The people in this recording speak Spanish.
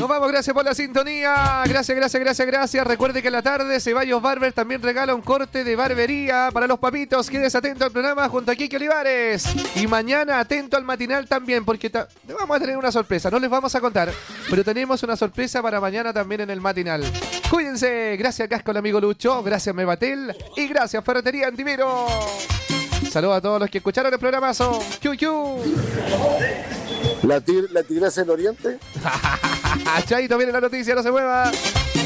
Nos vamos, gracias por la sintonía. Gracias. Recuerde que en la tarde Ceballos Barber también regala un corte de barbería para los papitos. Quédese atento al programa junto a Kiki Olivares. Y mañana atento al matinal también, porque vamos a tener una sorpresa. No les vamos a contar, pero tenemos una sorpresa para mañana también en el matinal. Cuídense. Gracias, Casco, el amigo Lucho. Gracias, Mebatel. Y gracias, Ferretería Antivero. Saludos a todos los que escucharon el programazo. ¡Yu! ¿La tigresa del oriente? Chaito, viene la noticia, no se mueva.